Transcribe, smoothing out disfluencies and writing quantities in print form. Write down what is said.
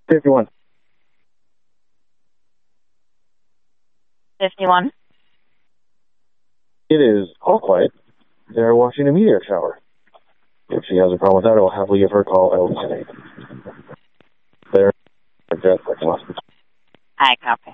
51. 51. It is all quiet. They're watching a meteor shower. If she has a problem with that, I will happily give her a call outside. There. I copy.